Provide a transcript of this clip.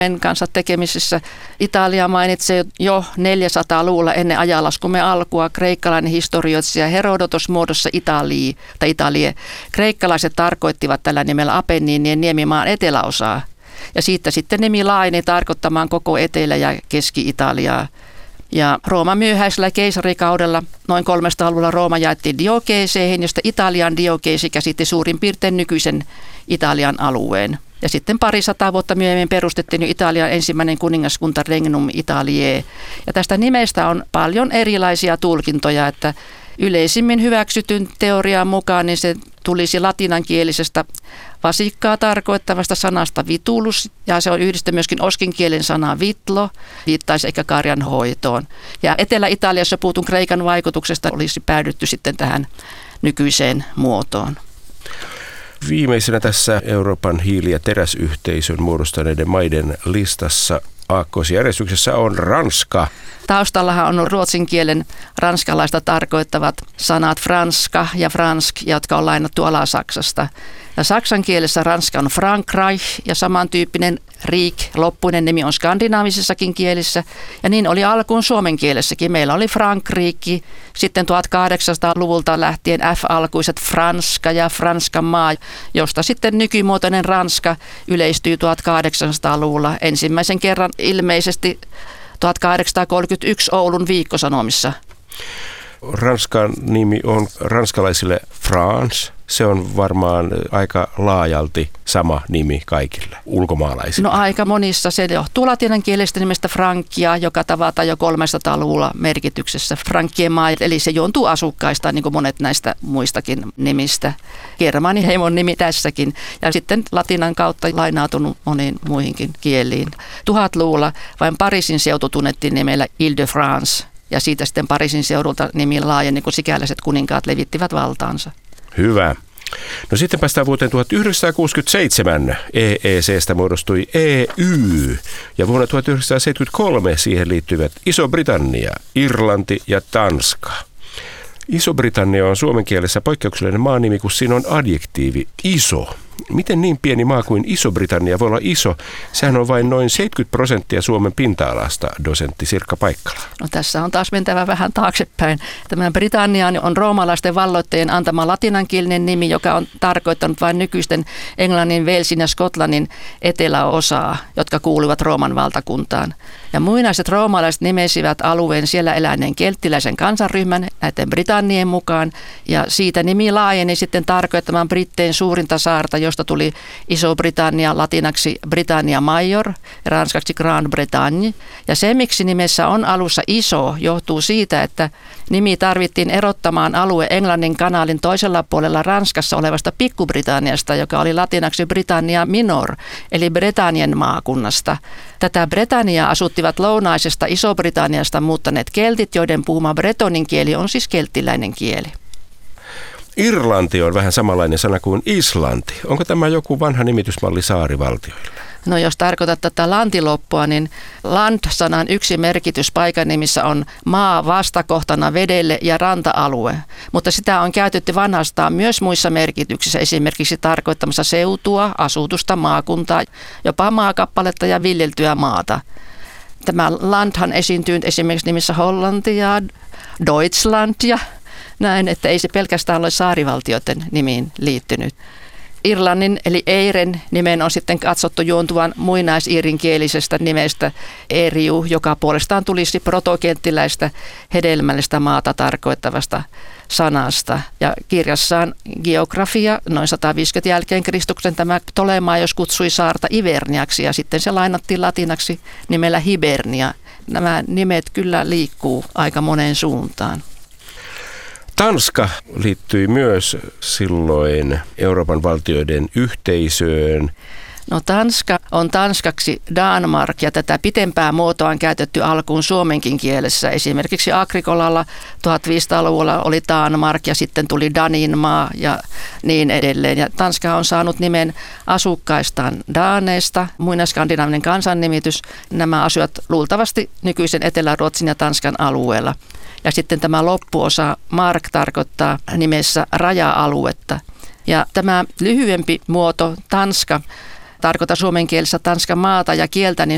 kanssa tekemisissä. Italia mainitsee jo 400-luvulla ennen ajanlaskumme alkua kreikkalainen historioitsija Herodotos muodossa Italie. Kreikkalaiset tarkoittivat tällä nimellä Apenninien niemimaan eteläosaa. Ja siitä sitten nimi laajeni tarkoittamaan koko Etelä- ja Keski-Italiaa. Ja Rooman myöhäisellä keisarikaudella noin 300-luvulla Rooma jaettiin diokeeseihin, josta Italian diokeesi käsitti suurin piirtein nykyisen Italian alueen. Ja sitten 200 vuotta myöhemmin perustettiin Italian ensimmäinen kuningaskunta Regnum Italiae. Ja tästä nimestä on paljon erilaisia tulkintoja, että yleisimmin hyväksytyn teorian mukaan niin se tulisi latinankielisestä vasikkaa tarkoittavasta sanasta vitulus, ja se on yhdistetty myöskin oskinkielen sana vitlo, viittaisi ehkä karjan hoitoon. Ja Etelä-Italiassa puhutun kreikan vaikutuksesta olisi päädytty sitten tähän nykyiseen muotoon. Viimeisenä tässä Euroopan hiili- ja teräsyhteisön muodostaneiden maiden listassa aakkosjärjestyksessä on Ranska. Taustallahan on ruotsin kielen ranskalaista tarkoittavat sanat franska ja fransk, jotka on lainattu Ala-Saksasta. Ja saksan kielessä Ranska on Frankreich ja samantyyppinen Riik, loppuinen nimi on skandinaavisissakin kielissä. Ja niin oli alkuun suomen kielessäkin. Meillä oli Frankriikki, sitten 1800-luvulta lähtien F-alkuiset Franska ja Franskan maa, josta sitten nykymuotoinen Ranska yleistyi 1800-luvulla ensimmäisen kerran ilmeisesti 1831 Oulun Viikkosanomissa. Ranskan nimi on ranskalaisille France. Se on varmaan aika laajalti sama nimi kaikille ulkomaalaisille. No aika monissa. Se johtuu latinankielisestä nimestä Francia, joka tavataan jo 300-luvulla merkityksessä Frankkien maa. Eli se juontuu asukkaista, niin kuin monet näistä muistakin nimistä. Germaaniheimon nimi tässäkin. Ja sitten latinan kautta lainautunut moniin muihinkin kieliin. 1000-luvulla vain Pariisin seutu tunnettiin nimellä Ile-de-France. Ja siitä sitten Pariisin seudulta nimi laajeni, kun sikäläiset kuninkaat levittivät valtaansa. Hyvä. No sitten päästään vuoteen 1967. EEC:stä muodostui EU ja vuonna 1973 siihen liittyivät Iso-Britannia, Irlanti ja Tanska. Iso-Britannia on suomen kielessä poikkeuksellinen maanimi, kun siinä on adjektiivi iso. Miten niin pieni maa kuin Iso-Britannia voi olla iso? Sehän on vain noin 70% Suomen pinta-alasta, dosentti Sirkka Paikkala. No tässä on taas mentävä vähän taaksepäin. Tämä Britannia on roomalaisten valloittajien antama latinankielinen nimi, joka on tarkoittanut vain nykyisten Englannin, Walesin ja Skotlannin eteläosaa, jotka kuuluvat Rooman valtakuntaan. Ja muinaiset roomalaiset nimesivät alueen siellä eläneen kelttiläisen kansanryhmän näiden Britannien mukaan. Ja siitä nimi laajeni sitten tarkoittamaan Brittein suurinta saarta, josta tuli Iso-Britannia latinaksi Britannia Major ja ranskaksi Grand Bretagne. Ja se, miksi nimessä on alussa iso, johtuu siitä, että nimi tarvittiin erottamaan alue Englannin kanaalin toisella puolella Ranskassa olevasta Pikku-Britanniasta, joka oli latinaksi Britannia Minor, eli Bretagnen maakunnasta. Tätä Britanniaa asuttivat lounaisesta Iso-Britanniasta muuttaneet keltit, joiden puhuma bretonin kieli on siis kelttiläinen kieli. Irlanti on vähän samanlainen sana kuin Islanti. Onko tämä joku vanha nimitysmalli saarivaltioille? No jos tarkoitat tätä lantiloppua, niin land-sanan yksi merkitys paikan nimissä on maa vastakohtana vedelle ja ranta-alue. Mutta sitä on käytetty vanhastaan myös muissa merkityksissä, esimerkiksi tarkoittamassa seutua, asutusta, maakuntaa, jopa maakappaletta ja viljeltyä maata. Tämä landhan esiintyy esimerkiksi nimissä Hollanti ja Deutschland ja näin, että ei se pelkästään ole saarivaltioiden nimiin liittynyt. Irlannin eli Eiren nimen on sitten katsottu juontuvan muinais-iirinkielisestä nimestä Eriu, joka puolestaan tulisi protokenttiläistä hedelmällistä maata tarkoittavasta sanasta. Ja kirjassaan Geografia noin 150 jälkeen Kristuksen tämä Ptolemaios kutsui saarta Iverniaksi ja sitten se lainattiin latinaksi nimellä Hibernia. Nämä nimet kyllä liikkuu aika moneen suuntaan. Tanska liittyi myös silloin Euroopan valtioiden yhteisöön. No Tanska on tanskaksi Danmark ja tätä pitempää muotoa on käytetty alkuun suomenkin kielessä. Esimerkiksi Agrikolalla 1500-luvulla oli Danmark ja sitten tuli Daninmaa ja niin edelleen. Ja Tanska on saanut nimen asukkaistaan daaneista, muinaskandinaavinen kansannimitys. Nämä asuvat luultavasti nykyisen Etelä-Ruotsin ja Tanskan alueella. Ja sitten tämä loppuosa mark tarkoittaa nimessä raja-aluetta. Ja tämä lyhyempi muoto Tanska tarkoittaa suomen kielessä Tanskan maata ja kieltä, niin